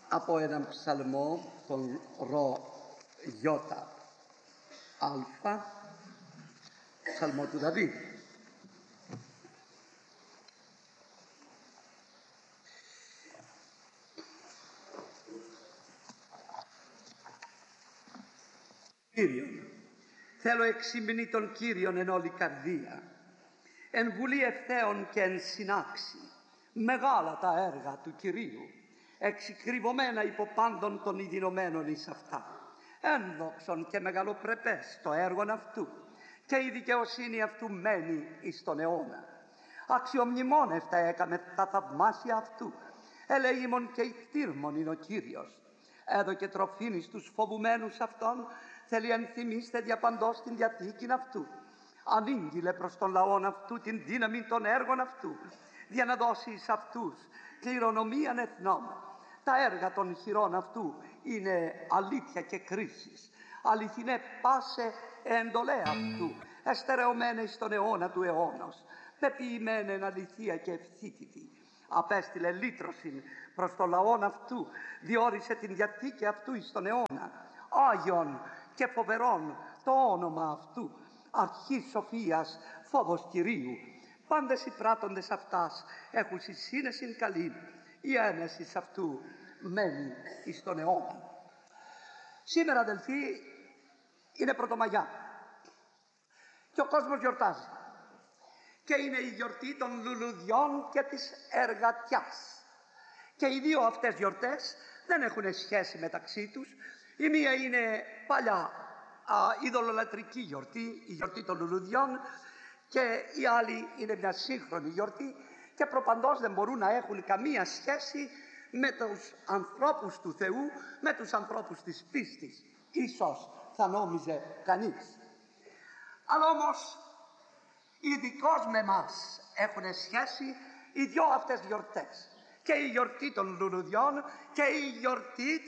από έναν ψαλμό, τον Ρο Ιώτα Αλφα, ψαλμό του Δαβίδ. Κύριον, θέλω εξυμνή τον Κύριον εν όλη καρδία, εν βουλή ευθέων και εν συνάξη, μεγάλα τα έργα του Κυρίου, εξυκρυβωμένα υπό πάντων των ειδηνωμένων εις αυτά. Ένδοξον και μεγαλοπρεπές το έργον αυτού, και η δικαιοσύνη αυτού μένει εις τον αιώνα. Αξιομνημόνευτα έκαμε τα θαυμάσια αυτού, ελεήμων και ικτήρμων είναι ο Κύριος. Έδωκε τροφήν εις τους φοβουμένους αυτών, θέλει ενθυμίστε διαπαντός την διαθήκην αυτού. Ανήγγειλε προς τον λαόν αυτού την δύναμη των έργων αυτού, για να δώσει εις αυτούς κληρονομίαν εθνών. Τα έργα των χειρών αυτού είναι αλήθεια και κρίσεις. Αληθινέ πάσε εντολέ αυτού, εστερεωμένε στον αιώνα του αιώνος. Πεποιημένε εν αληθεία και ευθύτητη. Απέστειλε λύτρωσιν προς τον λαόν αυτού, διόρισε την διαθήκη αυτού εις τον αιώνα. Άγιον και φοβερόν το όνομα αυτού, αρχής σοφίας, φόβος Κυρίου. Πάντες οι πράττοντες αυτάς έχουν σύνεσιν καλήν, η ένεσης αυτού μένει εις τον αιώνα. Σήμερα, αδελφοί, είναι Πρωτομαγιά και ο κόσμος γιορτάζει, και είναι η γιορτή των λουλουδιών και της εργατιάς, και οι δύο αυτές γιορτές δεν έχουν σχέση μεταξύ τους. Η μία είναι παλιά ειδωλολατρική γιορτή, η γιορτή των λουλουδιών, και η άλλη είναι μια σύγχρονη γιορτή, και προπαντός δεν μπορούν να έχουν καμία σχέση με τους ανθρώπους του Θεού, με τους ανθρώπους της πίστης. Ίσως θα νόμιζε κανείς. Αλλά όμως ειδικώς με μας έχουν σχέση οι δυο αυτές γιορτές, και η γιορτή των λουλουδιών και η γιορτή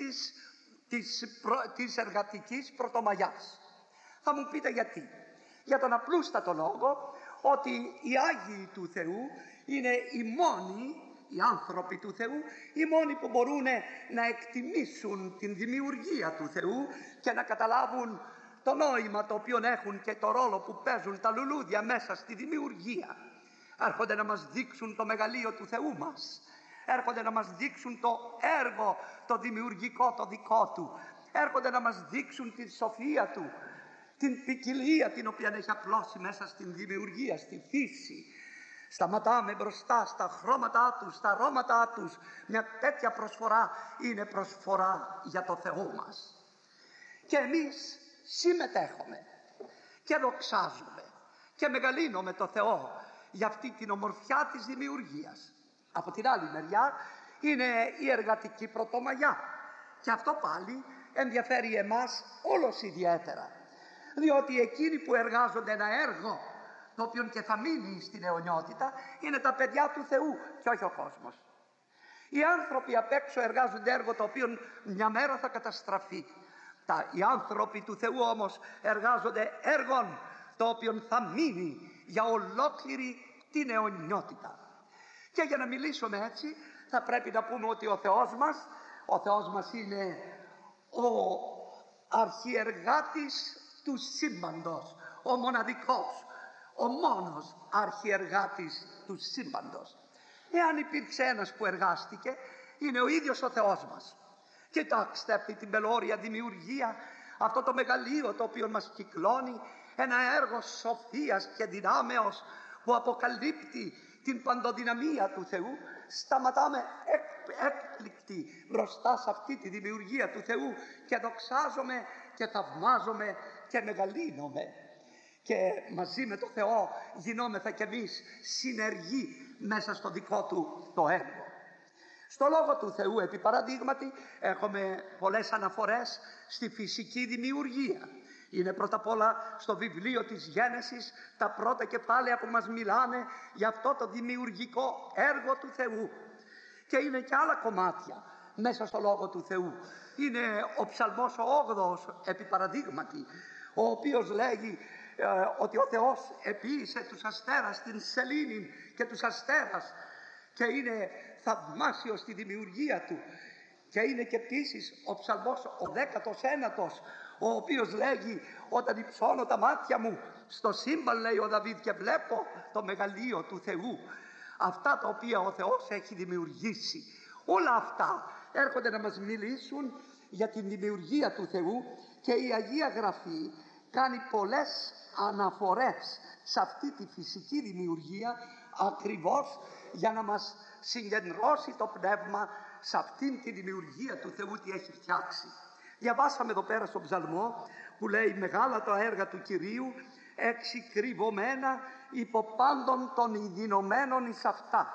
της εργατικής Πρωτομαγιάς. Θα μου πείτε γιατί. Για τον απλούστατο λόγο ότι οι Άγιοι του Θεού είναι οι μόνοι, οι άνθρωποι του Θεού, οι μόνοι που μπορούν να εκτιμήσουν την δημιουργία του Θεού και να καταλάβουν το νόημα το οποίο έχουν και το ρόλο που παίζουν τα λουλούδια μέσα στη δημιουργία. Έρχονται να μας δείξουν το μεγαλείο του Θεού μας. Έρχονται να μας δείξουν το έργο, το δημιουργικό, το δικό Του. Έρχονται να μας δείξουν τη σοφία Του, την ποικιλία την οποία έχει απλώσει μέσα στην δημιουργία, στη φύση. Σταματάμε μπροστά στα χρώματά Τους, στα αρώματά Τους. Μια τέτοια προσφορά είναι προσφορά για το Θεό μας. Και εμείς συμμετέχουμε και δοξάζουμε και μεγαλύνουμε το Θεό για αυτή την ομορφιά της δημιουργίας. Από την άλλη μεριά είναι η εργατική Πρωτομαγιά, και αυτό πάλι ενδιαφέρει εμάς όλος ιδιαίτερα, διότι εκείνοι που εργάζονται ένα έργο το οποίο και θα μείνει στην αιωνιότητα είναι τα παιδιά του Θεού και όχι ο κόσμος. Οι άνθρωποι απ' έξω εργάζονται έργο το οποίο μια μέρα θα καταστραφεί. Οι άνθρωποι του Θεού όμως εργάζονται έργον το οποίο θα μείνει για ολόκληρη την αιωνιότητα. Και για να μιλήσουμε έτσι θα πρέπει να πούμε ότι ο Θεός μας είναι ο αρχιεργάτης του σύμπαντος, ο μοναδικός, ο μόνος αρχιεργάτης του σύμπαντος. Εάν υπήρξε ένας που εργάστηκε, είναι ο ίδιος ο Θεός μας. Κοιτάξτε αυτή την πελώρια δημιουργία, αυτό το μεγαλείο το οποίο μας κυκλώνει, ένα έργο σοφίας και δυνάμεως που αποκαλύπτει την παντοδυναμία του Θεού. Σταματάμε έκπληκτοι μπροστά σε αυτή τη δημιουργία του Θεού και δοξάζομαι και θαυμάζομαι και μεγαλύνομαι. Και μαζί με το Θεό γινόμεθα κι εμείς συνεργοί μέσα στο δικό Του το έργο. Στο Λόγο του Θεού, επί παραδείγματι, έχουμε πολλές αναφορές στη φυσική δημιουργία. Είναι πρώτα απ' όλα στο βιβλίο της Γένεσης τα πρώτα κεφάλαια που μας μιλάνε για αυτό το δημιουργικό έργο του Θεού. Και είναι και άλλα κομμάτια μέσα στο Λόγο του Θεού. Είναι ο Ψαλμός ο 8ος, επί παραδείγματι, ο οποίος λέγει ότι ο Θεός επίησε τους αστέρας, την σελήνη και τους αστέρας, και είναι θαυμάσιος στη δημιουργία Του. Και είναι και επίσης ο ψαλμός ο 19ος, ο οποίος λέγει: όταν υψώνω τα μάτια μου στο σύμπαν, λέει ο Δαβίδ, και βλέπω το μεγαλείο του Θεού, αυτά τα οποία ο Θεός έχει δημιουργήσει. Όλα αυτά έρχονται να μας μιλήσουν για την δημιουργία του Θεού, και η Αγία Γραφή κάνει πολλές αναφορές σε αυτή τη φυσική δημιουργία, ακριβώς για να μας συγκεντρώσει το πνεύμα σε αυτήν τη δημιουργία του Θεού, τι έχει φτιάξει. Διαβάσαμε εδώ πέρα στον ψαλμό που λέει: μεγάλα τα έργα του Κυρίου, εξυκρυβωμένα υπό πάντων των ειδηνωμένων εις αυτά.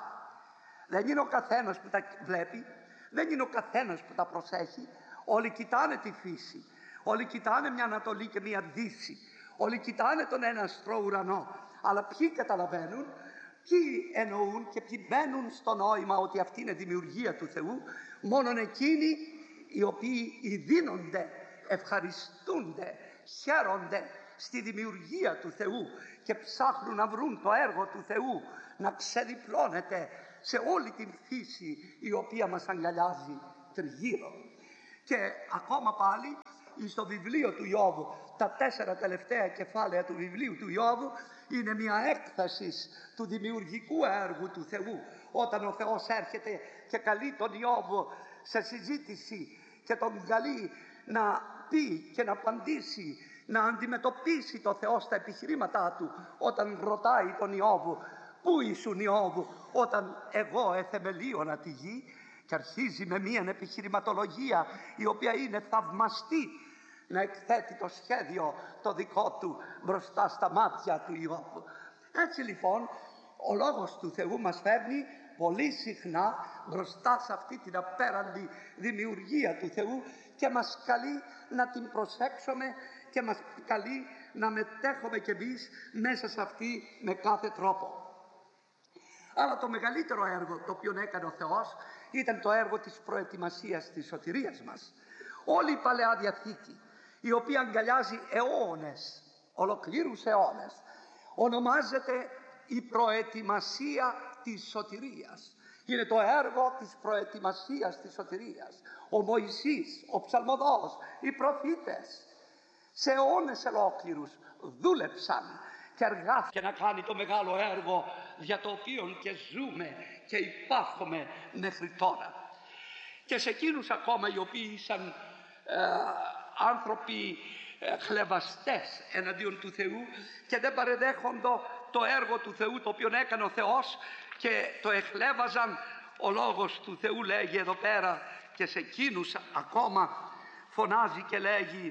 Δεν είναι ο καθένας που τα βλέπει, δεν είναι ο καθένας που τα προσέχει. Όλοι κοιτάνε τη φύση, όλοι κοιτάνε μια Ανατολή και μια Δύση, όλοι κοιτάνε τον ένα αστρό ουρανό, αλλά ποιοι καταλαβαίνουν, ποιοι εννοούν και ποιοι μπαίνουν στο νόημα ότι αυτή είναι δημιουργία του Θεού? Μόνον εκείνοι οι οποίοι ειδύνονται, ευχαριστούνται, χαίρονται στη δημιουργία του Θεού και ψάχνουν να βρουν το έργο του Θεού να ξεδιπλώνεται σε όλη την φύση η οποία μας αγκαλιάζει τριγύρω. Και ακόμα πάλι στο βιβλίο του Ιώβου, τα 4 τελευταία κεφάλαια του βιβλίου του Ιώβου είναι μια έκθεση του δημιουργικού έργου του Θεού, όταν ο Θεός έρχεται και καλεί τον Ιώβο σε συζήτηση και τον καλεί να πει και να απαντήσει, να αντιμετωπίσει το Θεό στα επιχειρήματά του, όταν ρωτάει τον Ιώβο: πού ήσουν Ιώβου όταν εγώ εθεμελίωνα τη γη? Και αρχίζει με μια επιχειρηματολογία η οποία είναι θαυμαστή να εκθέτει το σχέδιο το δικό του μπροστά στα μάτια του Ιώβου. Έτσι λοιπόν ο Λόγος του Θεού μας φέρνει πολύ συχνά μπροστά σε αυτή την απέραντη δημιουργία του Θεού και μας καλεί να την προσέξουμε και μας καλεί να μετέχουμε κι εμείς μέσα σε αυτή με κάθε τρόπο. Αλλά το μεγαλύτερο έργο το οποίο έκανε ο Θεός ήταν το έργο της προετοιμασίας της σωτηρίας μας. Όλη η Παλαιά Διαθήκη, η οποία αγκαλιάζει αιώνες, ολοκλήρους αιώνες, ονομάζεται η προετοιμασία της σωτηρίας. Είναι το έργο της προετοιμασίας της σωτηρίας. Ο Μωυσής, ο Ψαλμοδός, οι προφήτες σε αιώνες ολόκληρους δούλεψαν και εργάστηκε να κάνει το μεγάλο έργο για το οποίο και ζούμε και υπάρχουμε μέχρι τώρα. Και σε εκείνους ακόμα οι οποίοι ήσαν άνθρωποι χλευαστές εναντίον του Θεού και δεν παρεδέχοντο το έργο του Θεού το οποίο έκανε ο Θεός και το εχλέβαζαν, ο Λόγος του Θεού λέγει εδώ πέρα, και σε εκείνους ακόμα φωνάζει και λέγει: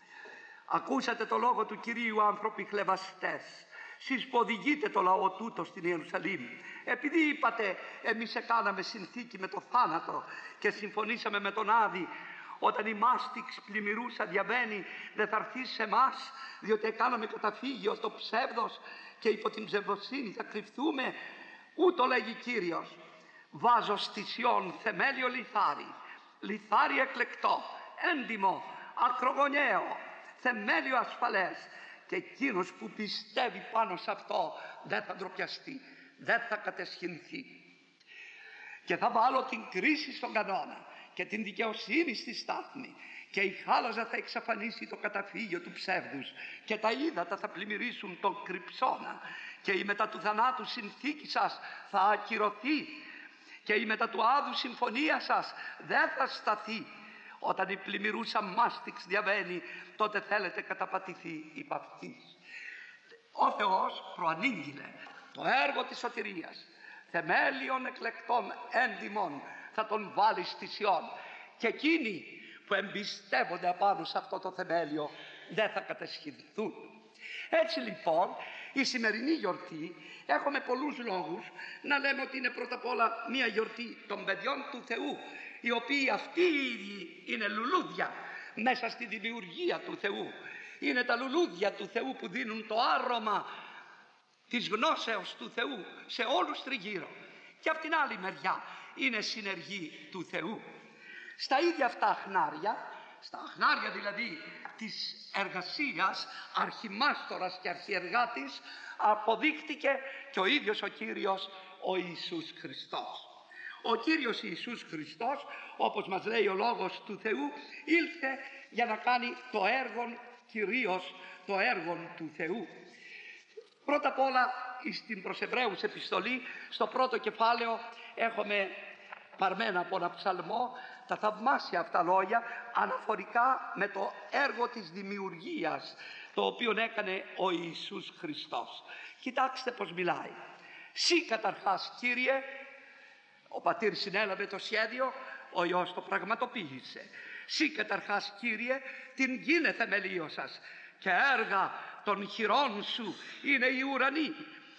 ακούσατε το λόγο του Κυρίου, άνθρωποι χλευαστές, σεις που οδηγείτε το λαό τούτο στην Ιερουσαλήμ. Επειδή είπατε εμείς έκαναμε συνθήκη με το θάνατο και συμφωνήσαμε με τον Άδη, όταν η μάστιξ πλημμυρούσα διαβαίνει, δεν θα έρθει σε εμάς, διότι έκαναμε καταφύγιο το ψεύδος και υπό την ψευδοσύνη θα κρυφθούμε. Ούτω λέγει Κύριος: βάζω στη Σιών θεμέλιο λιθάρι, λιθάρι εκλεκτό, έντιμο, ακρογωνιαίο, θεμέλιο ασφαλές, και εκείνος που πιστεύει πάνω σε αυτό δεν θα ντροπιαστεί, δεν θα κατεσχυνθεί. Και θα βάλω την κρίση στον κανόνα και την δικαιοσύνη στη στάθμη, και η χάλαζα θα εξαφανίσει το καταφύγιο του ψεύδους και τα ύδατα θα πλημμυρίσουν τον κρυψώνα, και η μετά του θανάτου συνθήκη σας θα ακυρωθεί και η μετά του άδου συμφωνία σας δεν θα σταθεί. Όταν η πλημμυρούσα μάστιξ διαβαίνει, τότε θέλετε καταπατηθεί υπ' αυτής. Ο Θεός προανήγγειλε το έργο της σωτηρίας. Θεμέλιων εκλεκτών έντιμων θα τον βάλει στη Σιών, και εκείνοι που εμπιστεύονται απάνω σε αυτό το θεμέλιο δεν θα κατεσχυνθούν. Έτσι λοιπόν η σημερινή γιορτή έχουμε πολλούς λόγους να λέμε ότι είναι πρώτα απ' όλα μια γιορτή των παιδιών του Θεού, οι οποίοι αυτοί οι ίδιοι είναι λουλούδια μέσα στη δημιουργία του Θεού. Είναι τα λουλούδια του Θεού που δίνουν το άρωμα της γνώσεως του Θεού σε όλους τριγύρω. Και από την άλλη μεριά είναι συνεργοί του Θεού. Στα ίδια αυτά αχνάρια, στα αχνάρια δηλαδή της εργασίας αρχιμάστορας και αρχιεργάτης, αποδείχτηκε και ο ίδιος ο Κύριος ο Ιησούς Χριστός. Ο Κύριος Ιησούς Χριστός, όπως μας λέει ο Λόγος του Θεού, ήλθε για να κάνει το έργο, κυρίως το έργο του Θεού. Πρώτα απ' όλα στην προς Εβραίους επιστολή, στο πρώτο κεφάλαιο, έχουμε παρμένα από ένα ψαλμό τα θαυμάσια αυτά λόγια αναφορικά με το έργο της δημιουργίας το οποίο έκανε ο Ιησούς Χριστός. Κοιτάξτε πως μιλάει. «Συ καταρχάς, Κύριε, ο Πατήρ συνέλαβε το σχέδιο, ο Υιός το πραγματοποίησε. Συ καταρχάς, Κύριε, την γήνε θεμελίωσας και έργα των χειρών σου είναι οι ουρανοί.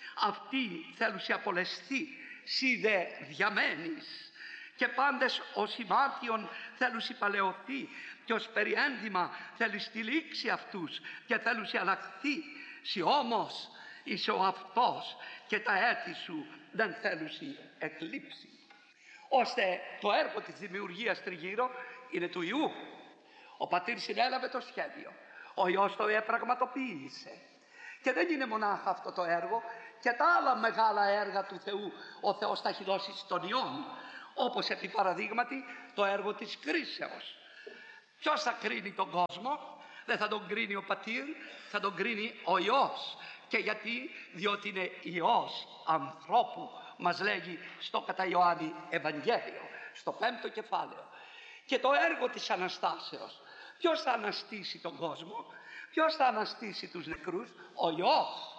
Αυτοί θέλουσι απολεσθεί, συ δε διαμένεις. Και πάντες ως ημάτιον θέλουσι παλαιωθεί και ως περιένδυμα θέλεις τη λήξη αυτούς και θέλουσι αλλαχθεί. Συ όμως είσαι ο αυτός και τα έτη σου δεν θέλουσι εκλείψει». Ώστε το έργο της δημιουργίας τριγύρω είναι του Υιού. Ο Πατήρ συνέλαβε το σχέδιο, ο Υιός το επραγματοποίησε. Και δεν είναι μονάχα αυτό το έργο, και τα άλλα μεγάλα έργα του Θεού ο Θεός τα έχει δώσει στον Υιόν, όπως επί παραδείγματι το έργο της κρίσεως. Ποιος θα κρίνει τον κόσμο? Δεν θα τον κρίνει ο Πατήρ, θα τον κρίνει ο Υιός. Και γιατί? Διότι είναι Υιός ανθρώπου, μας λέγει στο κατά Ιωάννη Ευαγγέλιο, στο 5ο κεφάλαιο. Και το έργο της Αναστάσεως. Ποιος θα αναστήσει τον κόσμο? Ποιος θα αναστήσει τους νεκρούς? Ο Υιός.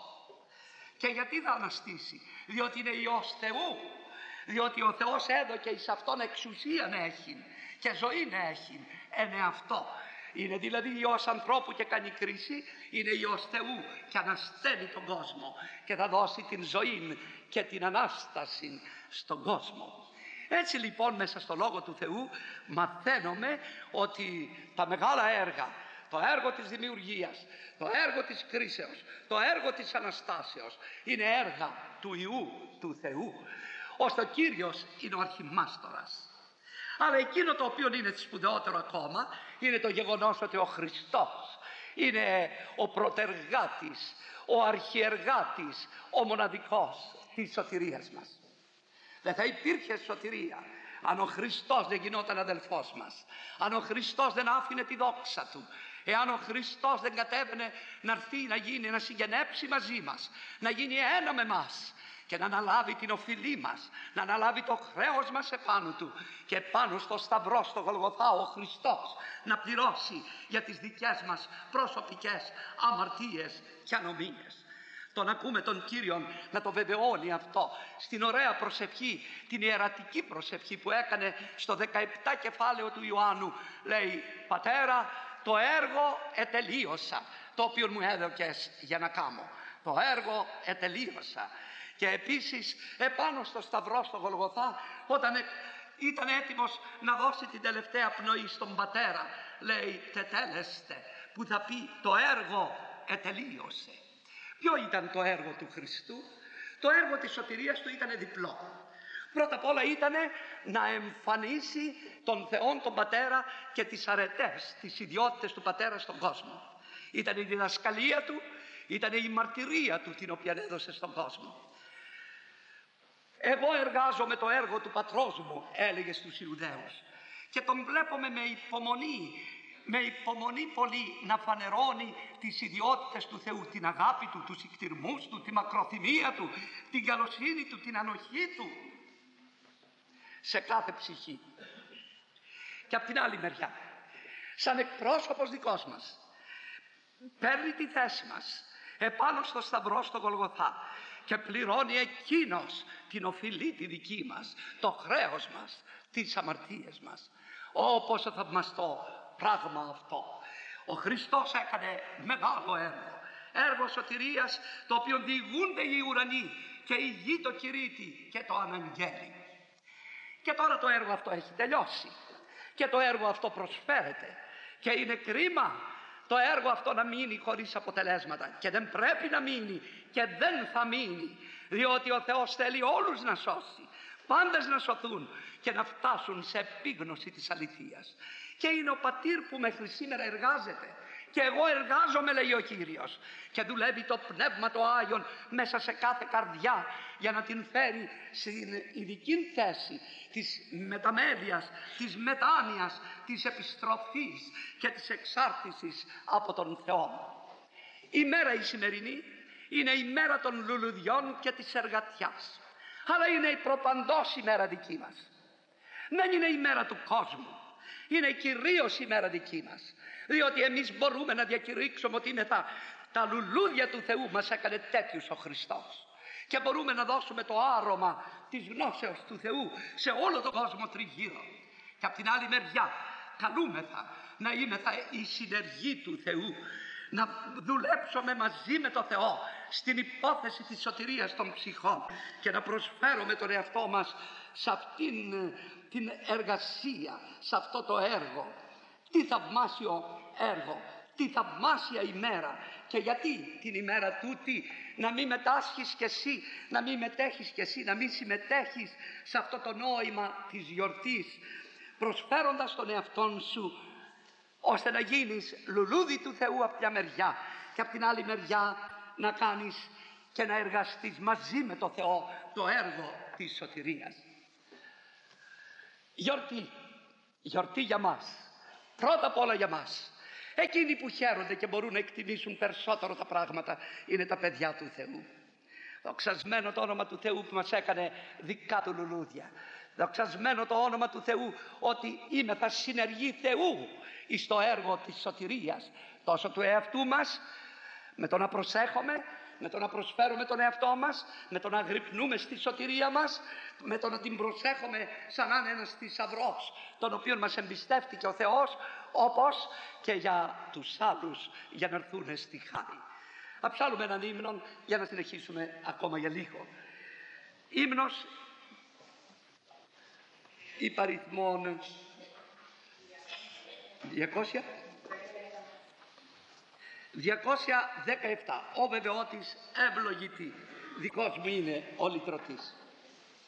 Και γιατί θα αναστήσει? Διότι είναι Υιός Θεού. Διότι ο Θεός έδωκε εις Αυτόν εξουσίαν έχει και ζωήν έχει εν εαυτό. Είναι δηλαδή Υιός ανθρώπου και κάνει κρίση, είναι Υιός Θεού και ανασταίνει τον κόσμο και θα δώσει την ζωή και την Ανάσταση στον κόσμο. Έτσι λοιπόν μέσα στο Λόγο του Θεού μαθαίνουμε ότι τα μεγάλα έργα, το έργο της δημιουργίας, το έργο της κρίσεως, το έργο της Αναστάσεως είναι έργα του Υιού του Θεού, ώστε ο Κύριος είναι ο αρχιμάστορας. Αλλά εκείνο το οποίο είναι σπουδαιότερο ακόμα είναι το γεγονός ότι ο Χριστός είναι ο πρωτεργάτης, ο αρχιεργάτης, ο μοναδικός της σωτηρίας μας. Δεν θα υπήρχε σωτηρία αν ο Χριστός δεν γινόταν αδελφός μας, αν ο Χριστός δεν άφηνε τη δόξα Του, εάν ο Χριστός δεν κατέβαινε να έρθει να γίνει, να συγγενέψει μαζί μας, να γίνει ένα με μας και να αναλάβει την οφειλή μας, να αναλάβει το χρέος μας επάνω Του και πάνω στο σταυρό, στο Γολγοθά ο Χριστός να πληρώσει για τις δικές μας προσωπικές αμαρτίες και ανομίες. Τον ακούμε τον Κύριον να το βεβαιώνει αυτό στην ωραία προσευχή, την ιερατική προσευχή που έκανε στο 17 κεφάλαιο του Ιωάννου. Λέει: «Πατέρα, το έργο ετελείωσα, το οποίο μου έδωκες για να κάνω. Το έργο ετελείωσα». Και επίσης επάνω στο σταυρό στο Γολγοθά, όταν ήταν έτοιμος να δώσει την τελευταία πνοή στον Πατέρα, λέει «τετέλεστε», που θα πει το έργο ετελείωσε. Ποιο ήταν το έργο του Χριστού? Το έργο της σωτηρίας Του ήταν διπλό. Πρώτα απ' όλα ήταν να εμφανίσει τον Θεόν τον Πατέρα και τις αρετές, τις ιδιότητες του Πατέρα στον κόσμο. Ήταν η διδασκαλία Του, ήταν η μαρτυρία Του την οποία έδωσε στον κόσμο. «Εγώ εργάζομαι το έργο του πατρός μου», έλεγε στους Ιουδαίους, και τον βλέπουμε με υπομονή πολύ να φανερώνει τις ιδιότητες του Θεού, την αγάπη Του, τους εκτιρμούς Του, τη μακροθυμία Του, την καλοσύνη Του, την ανοχή Του σε κάθε ψυχή. Και από την άλλη μεριά, σαν εκπρόσωπος δικός μας, παίρνει τη θέση μας επάνω στο σταυρό στο Γολγοθά και πληρώνει εκείνος την οφειλή τη δική μας, το χρέος μας, τις αμαρτίες μας. Πόσο θαυμαστό πράγμα αυτό! Ο Χριστός έκανε μεγάλο έργο σωτηρίας, το οποίο διηγούνται οι ουρανοί και η γη το κηρύττει και το αναγγέλει. Και τώρα το έργο αυτό έχει τελειώσει και το έργο αυτό προσφέρεται και είναι κρίμα το έργο αυτό να μείνει χωρίς αποτελέσματα, και δεν πρέπει να μείνει και δεν θα μείνει, διότι ο Θεός θέλει όλους να σώσει, πάντες να σωθούν και να φτάσουν σε επίγνωση της αληθείας. Και είναι ο Πατήρ που μέχρι σήμερα εργάζεται Και εγώ εργάζομαι, λέει ο Κύριος, και δουλεύει το Πνεύμα το Άγιον μέσα σε κάθε καρδιά για να την φέρει στην ειδική θέση της μεταμέλειας, της μετάνοιας, της επιστροφής και της εξάρτησης από τον Θεό. Η μέρα η σημερινή είναι η μέρα των λουλουδιών και της εργατιάς, αλλά είναι η προπαντός ημέρα δική μας. Δεν είναι η μέρα του κόσμου, είναι κυρίως η μέρα δική μας, διότι εμείς μπορούμε να διακηρύξουμε ότι είναι τα λουλούδια του Θεού μας έκανε τέτοιους ο Χριστός, και μπορούμε να δώσουμε το άρωμα της γνώσεως του Θεού σε όλο τον κόσμο τριγύρω. Και από την άλλη μεριά καλούμεθα να είμεθα η συνεργή του Θεού, να δουλέψουμε μαζί με το Θεό στην υπόθεση της σωτηρίας των ψυχών και να προσφέρουμε τον εαυτό μας σε αυτήν την εργασία, σε αυτό το έργο. Τι θαυμάσιο έργο, τι θαυμάσια ημέρα. Και γιατί την ημέρα τούτη να μην μετάσχεις κι εσύ, να μην μετέχεις κι εσύ, να μην συμμετέχεις σε αυτό το νόημα της γιορτής, προσφέροντας τον εαυτόν σου ώστε να γίνεις λουλούδι του Θεού από μια μεριά και από την άλλη μεριά να κάνεις και να εργαστείς μαζί με το Θεό το έργο της σωτηρίας. Γιορτή για μας, πρώτα απ' όλα για μας. Εκείνοι που χαίρονται και μπορούν να εκτιμήσουν περισσότερο τα πράγματα είναι τα παιδιά του Θεού. Δοξασμένο το όνομα του Θεού που μας έκανε δικά του λουλούδια. Δοξασμένο το όνομα του Θεού ότι είμεθα συνεργοί Θεού εις το έργο της σωτηρίας, τόσο του εαυτού μας, με το να προσέχουμε, με το να προσφέρουμε τον εαυτό μας, με το να αγρυπνούμε στη σωτηρία μας, με το να την προσέχουμε σαν να είναι ένας θησαυρός τον οποίο μας εμπιστεύτηκε ο Θεός, όπως και για τους άλλους για να έρθουν στη χάρη. Θα ψάλουμε έναν ύμνο για να συνεχίσουμε ακόμα για λίγο. Ύμνος υπαριθμών 217. Ο βεβαιώτης ευλογητή, δικός μου είναι ο λυτρωτής.